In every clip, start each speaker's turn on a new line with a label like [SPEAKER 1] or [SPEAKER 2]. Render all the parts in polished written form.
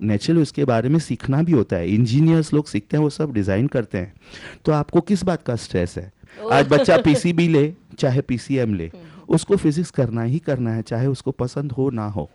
[SPEAKER 1] Naturally उसके बारे में सीखना भी होता है। इंजीनियर्स लोग सीखते हैं, वो सब डिज़ाइन करते हैं। तो आपको किस बात का स्ट्रेस है? आज बच्चा पीसीबी ले चाहे पीसीएम ले, उसको फिजिक्स करना ही करना है, चाहे उसको पसंद हो ना हो।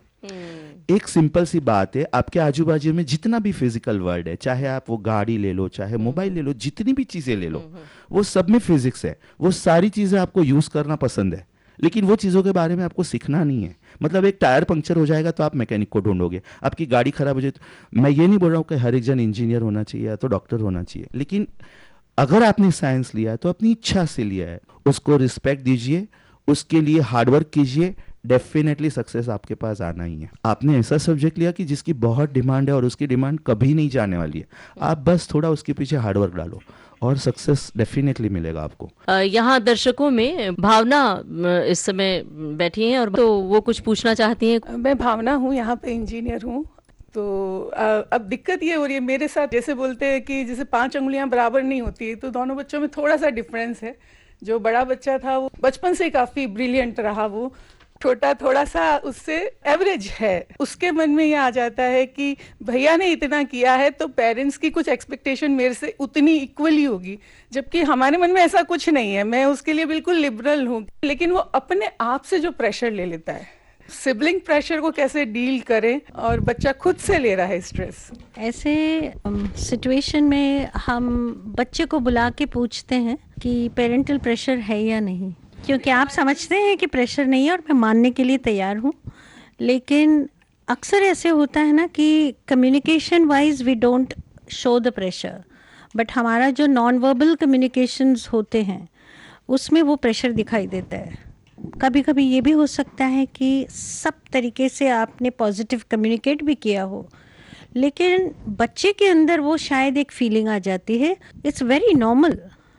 [SPEAKER 1] एक सिंपल सी बात है, आपके आजू बाजू में जितना भी फिजिकल वर्ल्ड है, चाहे आप वो गाड़ी ले लो, चाहे मोबाइल ले लो, जितनी भी चीज़ें ले लो, वो सब में फिजिक्स है। वो सारी चीज़ें आपको यूज़ करना पसंद है, लेकिन वो चीज़ों के बारे में आपको सीखना नहीं है। मतलब एक टायर पंक्चर हो जाएगा तो आप मैकेनिक को ढूंढोगे, आपकी गाड़ी खराब हो जाए तो मैं ये नहीं बोल रहा हूँ कि हर एक जन इंजीनियर होना चाहिए या तो डॉक्टर होना चाहिए, लेकिन अगर आपने साइंस लिया है तो अपनी इच्छा से लिया है, उसको रिस्पेक्ट दीजिए, उसके लिए हार्डवर्क कीजिए, डेफिनेटली सक्सेस आपके पास आना ही है। आपने ऐसा सब्जेक्ट लिया कि जिसकी बहुत डिमांड है और उसकी डिमांड कभी नहीं जाने वाली है, आप बस थोड़ा उसके पीछे हार्डवर्क डालो और सक्सेस डेफिनेटली मिलेगा आपको।
[SPEAKER 2] यहाँ दर्शकों में भावना इस समय बैठी हैं और तो वो कुछ पूछना चाहती हैं।
[SPEAKER 3] मैं भावना हूँ, यहाँ पे इंजीनियर हूँ। तो अब दिक्कत ये हो रही है मेरे साथ, जैसे बोलते हैं कि जैसे 5 उंगलियां बराबर नहीं होती, तो दोनों बच्चों में थोड़ा सा डिफरेंस है। जो बड़ा बच्चा था वो बचपन से काफ़ी ब्रिलियंट रहा, वो छोटा थोड़ा सा उससे एवरेज है। उसके मन में ये आ जाता है कि भैया ने इतना किया है तो पेरेंट्स की कुछ एक्सपेक्टेशन मेरे से उतनी इक्वली होगी, जबकि हमारे मन में ऐसा कुछ नहीं है। मैं उसके लिए बिल्कुल लिबरल हूँ, लेकिन वो अपने आप से जो प्रेशर ले लेता है, सिबलिंग प्रेशर को कैसे डील करें, और बच्चा खुद से ले रहा है स्ट्रेस।
[SPEAKER 4] ऐसे सिचुएशन में हम बच्चे को बुला के पूछते हैं कि पेरेंटल प्रेशर है या नहीं, क्योंकि आप समझते हैं कि प्रेशर नहीं है और मैं मानने के लिए तैयार हूँ। लेकिन अक्सर ऐसे होता है ना कि communication wise we don't show the pressure, but हमारा जो नॉन वर्बल कम्युनिकेशंस होते हैं उसमें वो प्रेशर दिखाई देता है। कभी कभी ये भी हो सकता है कि सब तरीके से आपने पॉजिटिव कम्युनिकेट भी किया हो, लेकिन बच्चे के अंदर वो शायद एक फीलिंग आ जाती है, इट्स वेरी नॉर्मल,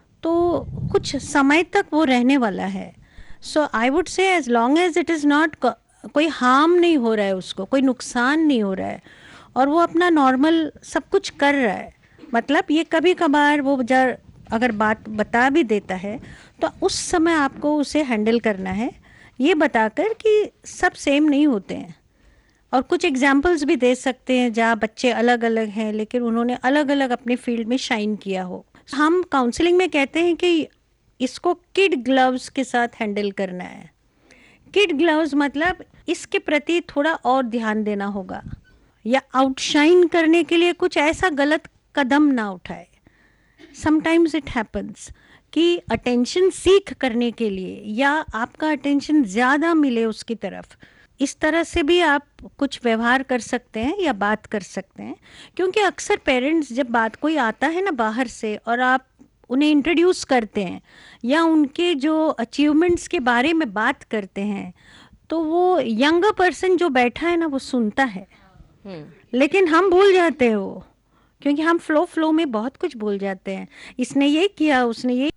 [SPEAKER 4] तो कुछ समय तक वो रहने वाला है। सो I would say as long as it is not, कोई हार्म नहीं हो रहा है उसको, कोई नुकसान नहीं हो रहा है और वो अपना नॉर्मल सब कुछ कर रहा है। मतलब ये कभी कभार वो अगर बात बता भी देता है तो उस समय आपको उसे हैंडल करना है, ये बताकर कि सब सेम नहीं होते हैं। और कुछ एग्जाम्पल्स भी दे सकते हैं जहाँ बच्चे अलग अलग हैं लेकिन उन्होंने अलग अलग अपने फील्ड में शाइन किया हो। हम काउंसलिंग में कहते हैं कि इसको किड ग्लव्स के साथ हैंडल करना है। किड ग्लव्स मतलब इसके प्रति थोड़ा और ध्यान देना होगा, या आउटशाइन करने के लिए कुछ ऐसा गलत कदम ना उठाए। समटाइम्स इट हैपन्स कि अटेंशन सीख करने के लिए या आपका अटेंशन ज़्यादा मिले उसकी तरफ, इस तरह से भी आप कुछ व्यवहार कर सकते हैं या बात कर सकते हैं। क्योंकि अक्सर पेरेंट्स जब बात कोई आता है ना बाहर से और आप उन्हें इंट्रोड्यूस करते हैं या उनके जो अचीवमेंट्स के बारे में बात करते हैं, तो वो यंगर पर्सन जो बैठा है ना वो सुनता है, लेकिन हम भूल जाते हैं वो, क्योंकि हम फ्लो में बहुत कुछ भूल जाते हैं। इसने ये किया, उसने ये,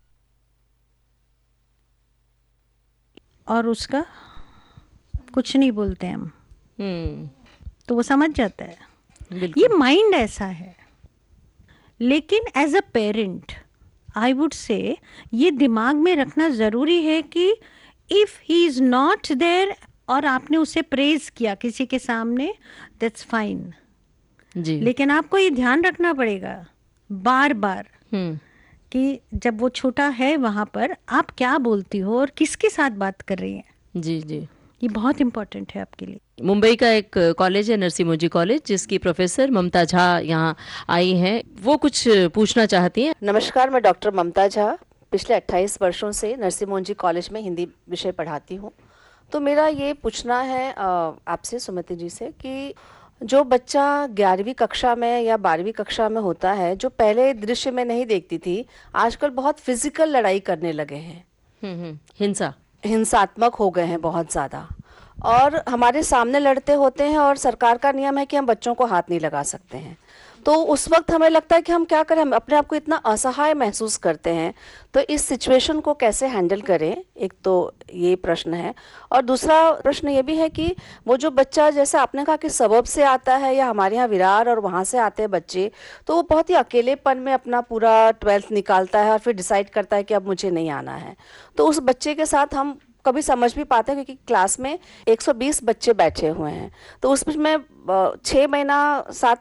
[SPEAKER 4] और उसका कुछ नहीं बोलते हम, तो वो समझ जाता है। ये माइंड ऐसा है। लेकिन as a parent I would say ये दिमाग में रखना ज़रूरी है कि if he is not there और आपने उसे प्रेज किया किसी के सामने, दैट्स फाइन जी। लेकिन आपको ये ध्यान रखना पड़ेगा बार बार कि जब वो छोटा है वहाँ पर आप क्या बोलती हो और किसके साथ बात कर रही हैं।
[SPEAKER 2] जी जी,
[SPEAKER 4] ये बहुत इम्पोर्टेंट है आपके लिए।
[SPEAKER 2] मुंबई का एक कॉलेज है नरसिम्हा जी कॉलेज, जिसकी प्रोफेसर ममता झा यहाँ आई हैं, वो कुछ पूछना चाहती हैं।
[SPEAKER 5] नमस्कार, मैं डॉक्टर ममता झा पिछले 28 वर्षों से नरसिम्हा जी कॉलेज में हिंदी विषय पढ़ाती हूँ। तो मेरा ये पूछना है आपसे सुमति जी से कि जो बच्चा 11वीं कक्षा में या 12वीं कक्षा में होता है, जो पहले दृश्य में नहीं देखती थी, आजकल बहुत फिजिकल लड़ाई करने लगे हैं, हिंसात्मक हो गए हैं बहुत ज़्यादा, और हमारे सामने लड़ते होते हैं और सरकार का नियम है कि हम बच्चों को हाथ नहीं लगा सकते हैं। तो उस वक्त हमें लगता है कि हम क्या करें, हम अपने आप को इतना असहाय महसूस करते हैं। तो इस सिचुएशन को कैसे हैंडल करें, एक तो ये प्रश्न है। और दूसरा प्रश्न ये भी है कि वो जो बच्चा, जैसे आपने कहा कि सबब से आता है या हमारे यहाँ विरार और वहाँ से आते हैं बच्चे, तो वो बहुत ही अकेलेपन में अपना पूरा 12th निकालता है और फिर डिसाइड करता है कि अब मुझे नहीं आना है। तो उस बच्चे के साथ हम कभी समझ भी पाते हैं, क्योंकि क्लास में 120 बच्चे बैठे हुए हैं, तो उसमें 6 महीना 7